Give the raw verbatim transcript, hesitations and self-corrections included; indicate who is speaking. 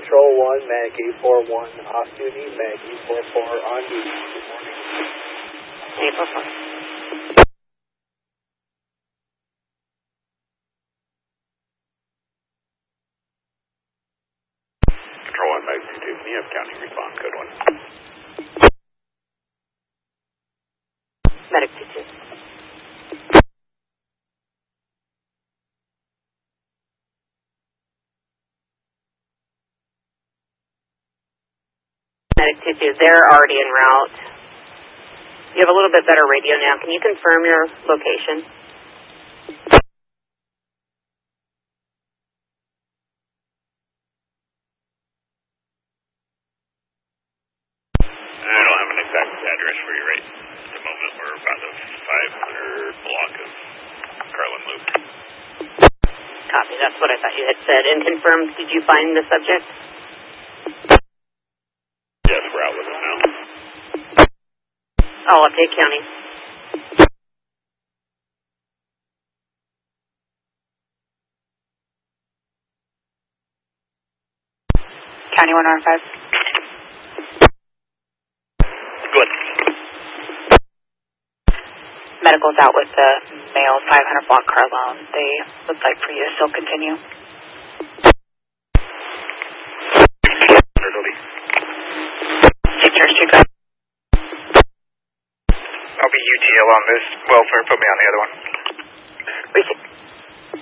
Speaker 1: Control one, Mag eight four one, off duty, Mag eight four four, on duty. Good morning.
Speaker 2: eight four four.
Speaker 3: Control one, Mag two two, can you have county response code one?
Speaker 2: Medic two two. Medic two two, they're already en route. You have a little bit better radio now. Can you confirm your location?
Speaker 3: I don't have an exact address for you right at the moment. We're about a five hundred block of Carlin Loop.
Speaker 2: Copy, that's what I thought you had said. And confirm, did you find the subject?
Speaker 3: Yes, we're out with it now.
Speaker 2: I'll update county. County one oh five.
Speaker 3: Good.
Speaker 2: Medical's out with the male five hundred block car loan. They would like for you to still continue. Six Street Drive.
Speaker 4: I'll be U T L on this welfare. Put me on the other one.
Speaker 2: Receive.